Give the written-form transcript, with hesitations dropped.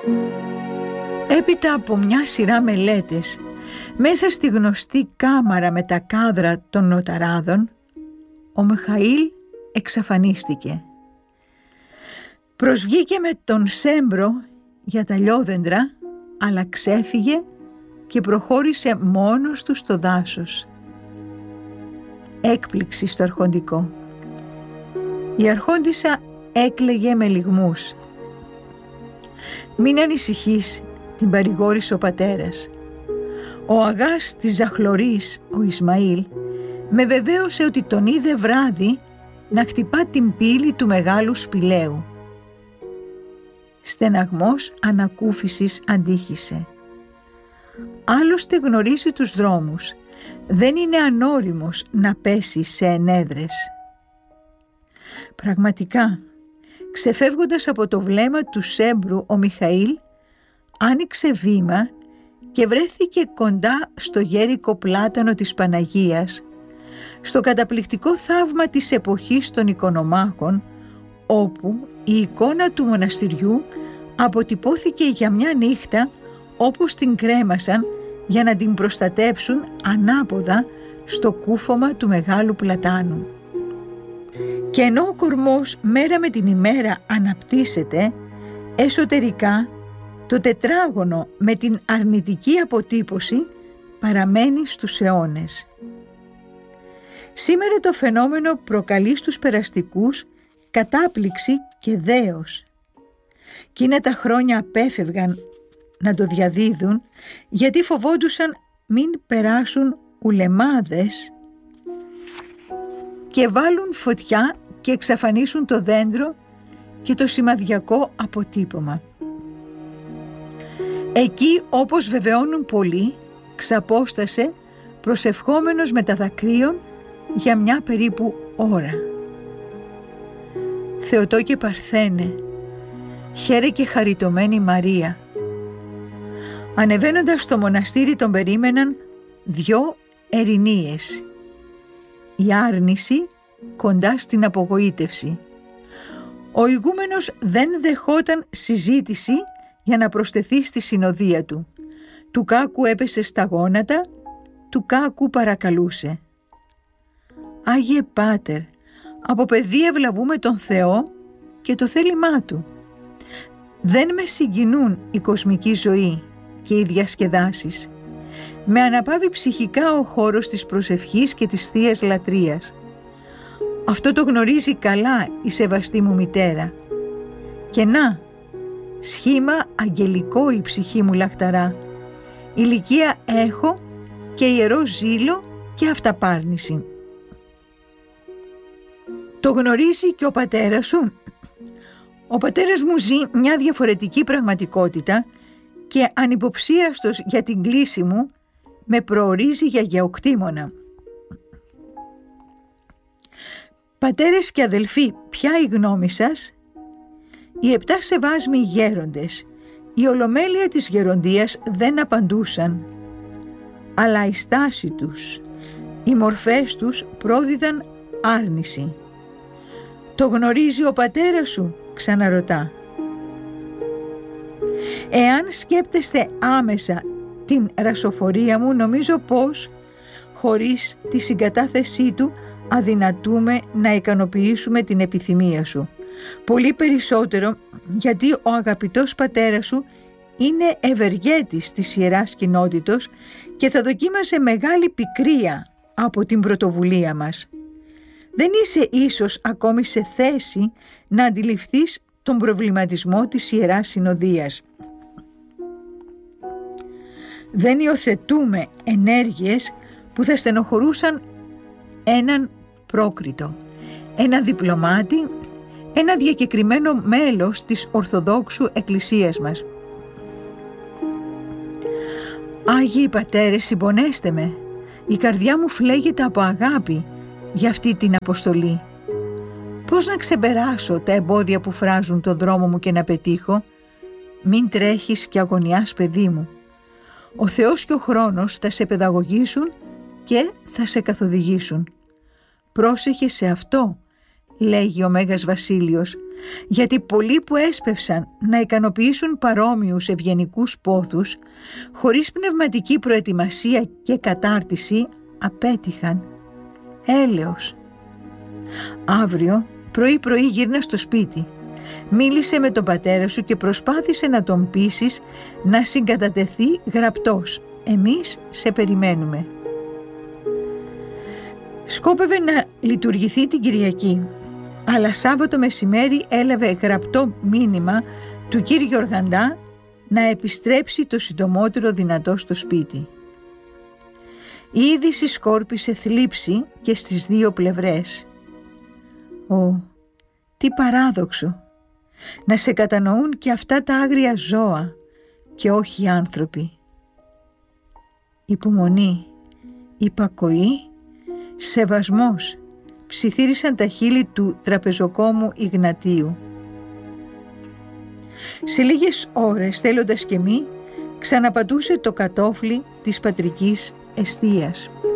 Έπειτα από μια σειρά μελέτες, μέσα στη γνωστή κάμαρα με τα κάδρα των νοταράδων, ο Μιχαήλ εξαφανίστηκε. Προσβγήκε με τον Σέμπρο για τα λιόδεντρα, αλλά ξέφυγε και προχώρησε μόνος του στο δάσος. Έκπληξη στο αρχοντικό. Η αρχόντισσα έκλαιγε με λυγμούς. «Μην ανησυχείς», την παρηγόρησε ο πατέρας. Ο αγάς της Ζαχλωρής, ο Ισμαήλ, με βεβαίωσε ότι τον είδε βράδυ να χτυπά την πύλη του μεγάλου σπηλαίου. Στεναγμός ανακούφισης αντίχησε. Άλλωστε γνωρίζει τους δρόμους. Δεν είναι ανώριμος να πέσει σε ενέδρες. Πραγματικά, ξεφεύγοντας από το βλέμμα του Σέμπρου, ο Μιχαήλ άνοιξε βήμα και βρέθηκε κοντά στο γέρικο πλάτανο της Παναγίας, στο καταπληκτικό θαύμα της εποχής των οικονομάχων, όπου η εικόνα του μοναστηριού αποτυπώθηκε για μια νύχτα όπως την κρέμασαν για να την προστατέψουν ανάποδα στο κούφωμα του μεγάλου πλατάνου. Και ενώ ο κορμός μέρα με την ημέρα αναπτύσσεται, εσωτερικά το τετράγωνο με την αρνητική αποτύπωση παραμένει στους αιώνες. Σήμερα το φαινόμενο προκαλεί στους περαστικούς κατάπληξη και δέος. Κι είναι τα χρόνια απέφευγαν να το διαδίδουν, γιατί φοβόντουσαν μην περάσουν ουλεμάδες και βάλουν φωτιά και εξαφανίσουν το δέντρο και το σημαδιακό αποτύπωμα. Εκεί, όπως βεβαιώνουν πολλοί, ξαπόστασε προσευχόμενος με τα δακρύων για μια περίπου ώρα. Θεοτόκε Παρθένε, χαίρε και χαριτωμένη Μαρία. Ανεβαίνοντας στο μοναστήρι τον περίμεναν 2 ερηνίες. Η άρνηση κοντά στην απογοήτευση. Ο ηγούμενος δεν δεχόταν συζήτηση για να προσθεθεί στη συνοδεία του. Του κάκου έπεσε στα γόνατα, του κάκου παρακαλούσε. «Άγιε Πάτερ, από παιδί ευλαβούμε τον Θεό και το θέλημά Του. Δεν με συγκινούν η κοσμική ζωή και οι διασκεδάσεις. Με αναπαύει ψυχικά ο χώρος της προσευχής και της Θείας Λατρείας. Αυτό το γνωρίζει καλά η σεβαστή μου μητέρα. Και να, σχήμα αγγελικό η ψυχή μου λαχταρά. Ηλικία έχω και ιερό ζήλο και αυταπάρνηση». Το γνωρίζει και ο πατέρας σου? Ο πατέρας μου ζει μια διαφορετική πραγματικότητα και ανυποψίαστος για την κλήση μου με προορίζει για γεωκτήμονα. Πατέρες και αδελφοί, ποια η γνώμη σας? Οι 7 σεβάσμοι γέροντες, η ολομέλεια της γεροντείας δεν απαντούσαν, αλλά η στάση τους, οι μορφές τους πρόδιδαν άρνηση. Το γνωρίζει ο πατέρας σου? Ξαναρωτά. Εάν σκέπτεστε άμεσα την ρασοφορία μου, νομίζω πως χωρίς τη συγκατάθεσή του αδυνατούμε να ικανοποιήσουμε την επιθυμία σου. Πολύ περισσότερο γιατί ο αγαπητός πατέρας σου είναι ευεργέτης της Ιεράς Κοινότητος και θα δοκίμασε μεγάλη πικρία από την πρωτοβουλία μας. Δεν είσαι ίσως ακόμη σε θέση να αντιληφθείς τον προβληματισμό της Ιεράς Συνοδείας. Δεν υιοθετούμε ενέργειες που θα στενοχωρούσαν έναν πρόκριτο, ένα διπλωμάτη, ένα διακεκριμένο μέλος της Ορθοδόξου Εκκλησίας μας. Άγιοι πατέρες, συμπονέστε με. Η καρδιά μου φλέγεται από αγάπη για αυτή την αποστολή. Πώς να ξεπεράσω τα εμπόδια που φράζουν τον δρόμο μου και να πετύχω? Μην τρέχεις και αγωνιάς, παιδί μου. Ο Θεός και ο χρόνος θα σε παιδαγωγήσουν και θα σε καθοδηγήσουν. Πρόσεχε σε αυτό, λέγει ο Μέγας Βασίλειος, γιατί πολλοί που έσπευσαν να ικανοποιήσουν παρόμοιους ευγενικούς πόθους, χωρίς πνευματική προετοιμασία και κατάρτιση, απέτυχαν. Έλεος. Αύριο, πρωί-πρωί γύρνα στο σπίτι. Μίλησε με τον πατέρα σου και προσπάθησε να τον πείσεις να συγκατατεθεί γραπτός. Εμείς σε περιμένουμε. Σκόπευε να λειτουργηθεί την Κυριακή, αλλά Σάββατο μεσημέρι έλαβε γραπτό μήνυμα του κύριου Οργαντά να επιστρέψει το συντομότερο δυνατό στο σπίτι. Η είδηση σκόρπισε θλίψη και στις δύο πλευρές. Τι παράδοξο! Να σε κατανοούν και αυτά τα άγρια ζώα και όχι οι άνθρωποι. Υπομονή, υπακοή, σεβασμός ψιθύρισαν τα χείλη του τραπεζοκόμου Ιγνατίου. Σε λίγες ώρες, θέλοντας και μη, ξαναπατούσε το κατόφλι της πατρικής εστίας.